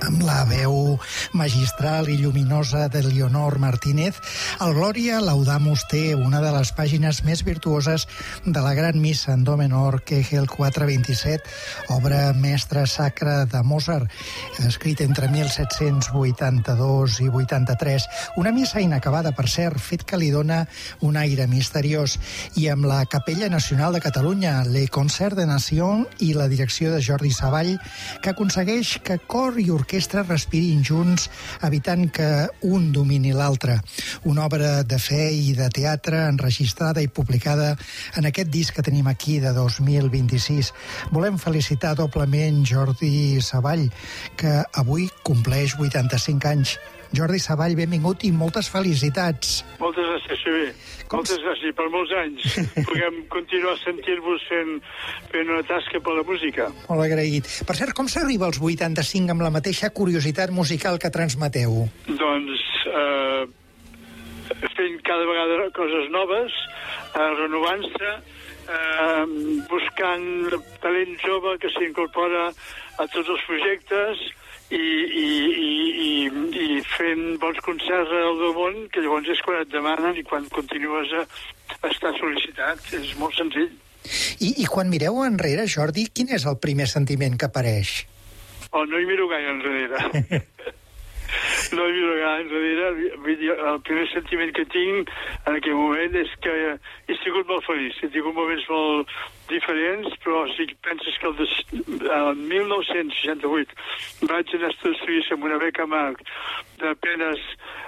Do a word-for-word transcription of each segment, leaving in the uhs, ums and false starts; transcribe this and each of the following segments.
amb la veu magistral i lluminosa de Leonor Martínez, el Gloria Laudamus té una de les pàgines més virtuoses de la Gran Missa en do menor, Kegel quatre vint-i-set, obra mestra sacra de Mozart, escrit entre mil set-cents vuitanta-dos i vuitanta-tres. Una missa inacabada, per cert, fet que li dona un aire misteriós, i amb la Capella Nacional de Catalunya, Le Concert de Nation i la direcció de Jordi Savall, que aconsegueix que cor i orquestra respirin junts, evitant que un domini l'altre. Una obra de fe i de teatre enregistrada i publicada en aquest disc que tenim aquí de dos mil vint-i-sis. Volem felicitar doblement Jordi Savall, que avui compleix vuitanta-cinc anys. Jordi Savall, benvingut i moltes felicitats. Moltes gràcies, Xavier. Com... Moltes gràcies per molts anys. Puguem continuar sentint-vos fent, fent una tasca per la música. Molt agraït. Per cert, com s'arriba als vuitanta-cinc amb la mateixa curiositat musical que transmeteu? Doncs eh, fent cada vegada coses noves, eh, renovant-se, eh, buscant talent jove que s'incorpora a tots els projectes, I, i, i, i, i fent bons concerts arreu del món, que llavors és quan et demanen i quan continues a, a estar sol·licitat. És molt senzill. I, I quan mireu enrere, Jordi, quin és el primer sentiment que apareix? Oh, no hi miro gaire enrere. No hi miro gaire enrere. El primer sentiment que tinc en aquell moment és que he sigut molt feliç. He tingut moments molt diferents, però si penses que el, des, el mil nou-cents seixanta-vuit vaig anar a Suïssa amb una beca Marc d'apenes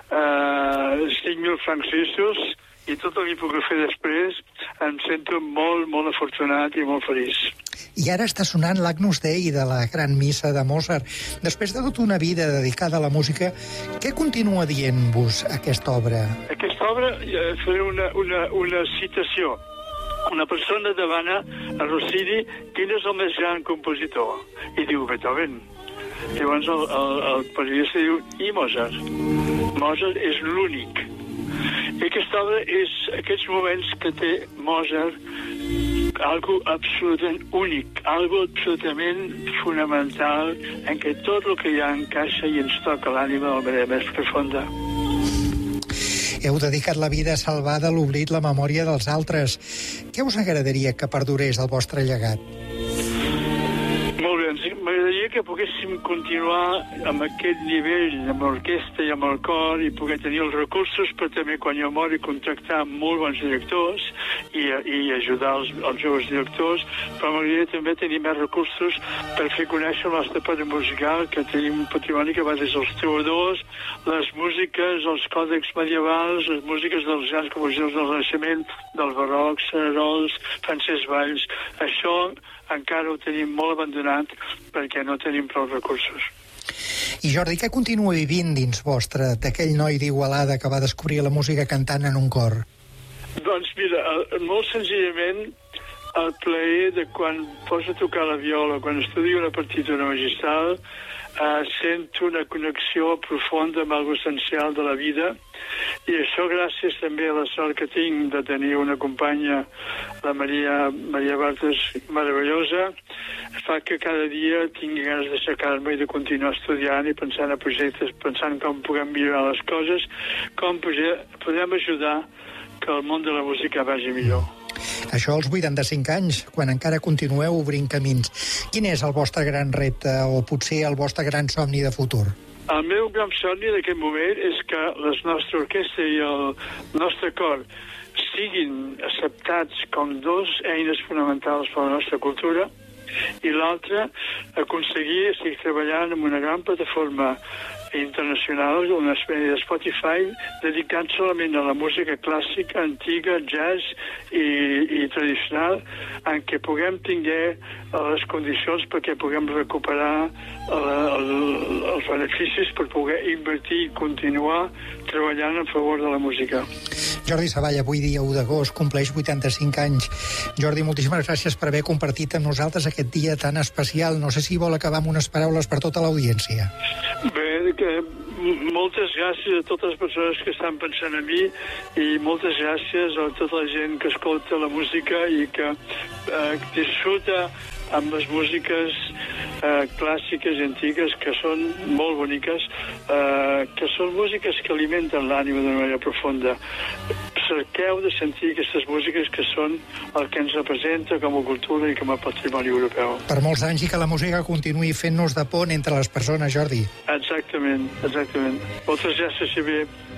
eh, cinc mil francs suïssos, i tot el que puc fer després em sento molt, molt afortunat i molt feliç. I ara està sonant l'Agnus Dei de la Gran Missa de Mozart. Després de tota una vida dedicada a la música, què continua dient-vos aquesta obra? Aquesta obra eh, faré una, una, una citació. Una persona demana a Rossini quin és el més gran compositor. I diu Beethoven. Llavors el, el, el periodista diu i Mozart. Mozart és l'únic. I aquesta obra és aquests moments que té Mozart, algo absolutament únic, algo absolutament fonamental en què tot el que hi ha encaixa i ens toca l'ànima de la manera més profunda. Heu dedicat la vida a salvar de l'oblit la memòria dels altres. Què us agradaria que perdurés el vostre llegat? Molt bé, m'agradaria que poguéssim continuar amb aquest nivell, amb l'orquestra i amb el cor, i poder tenir els recursos per també, quan jo mori, contractar molt bons directors i, i ajudar els, els joves directors, però m'agradaria també tenir més recursos per fer conèixer el nostre patrimoni musical, que tenim un patrimoni que va des dels trobadors, les músiques, els còdecs medievals, les músiques dels grans compositors del Renaixement, del barroc, Cererols, Francesc Valls. Això encara ho tenim molt abandonat perquè no tenim prou recursos. I Jordi, què continua vivint dins vostre d'aquell noi d'Igualada que va descobrir la música cantant en un cor? Doncs mira, molt senzillament el plaer de quan poso a tocar la viola, quan estudio una partitura magistral, eh, sento una connexió profunda amb algo essencial de la vida, i això gràcies també a la sort que tinc de tenir una companya, la Maria, Maria Bartes, meravellosa, fa que cada dia tingui ganes d'aixecar-me i de continuar estudiant i pensant a projectes, pensant com puguem millorar les coses, com podem ajudar que el món de la música vagi millor. Això als vuitanta-cinc anys, quan encara continueu obrint camins. Quin és el vostre gran repte o potser el vostre gran somni de futur? El meu gran somni d'aquest moment és que la nostra orquestra i el nostre cor siguin acceptats com dos eines fonamentals per a la nostra cultura, i l'altre, aconseguir estic treballant en una gran plataforma internacional, una espècie de Spotify, dedicat solament a la música clàssica, antiga, jazz i, i tradicional, en què puguem tinguer les condicions perquè puguem recuperar el, el, els beneficis per poder invertir i continuar treballant en favor de la música. Jordi Savall, avui dia u d'agost, compleix vuitanta-cinc anys. Jordi, moltíssimes gràcies per haver compartit amb nosaltres aquest dia tan especial. No sé si vol acabar amb unes paraules per tota l'audiència. Bé, que moltes gràcies a totes les persones que estan pensant en mi i moltes gràcies a tota la gent que escolta la música i que eh, disfruta amb les músiques eh, clàssiques i antigues, que són molt boniques, eh, que són músiques que alimenten l'ànima d'una manera profunda. Cerqueu de sentir aquestes músiques que són el que ens representa com a cultura i com a patrimoni europeu. Per molts anys i que la música continuï fent-nos de pont entre les persones, Jordi. Exactament, exactament. Moltes gràcies, Xavier.